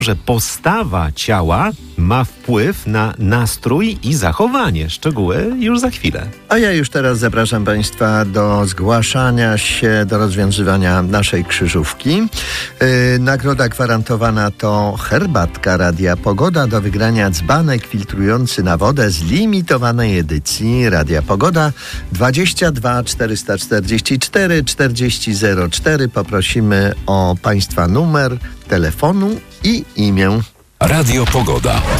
że postawa ciała ma wpływ na nastrój i zachowanie. Szczegóły już za chwilę. A ja już teraz zapraszam Państwa do zgłaszania się, do rozwiązywania naszej krzyżówki. Nagroda gwarantowana to herbatka Radia Pogoda, do wygrania dzbanek filtrujący na wodę z limitowanej edycji Radia Pogoda 22 444 4004. Poprosimy o Państwa numer telefonu i imię. Radio Pogoda.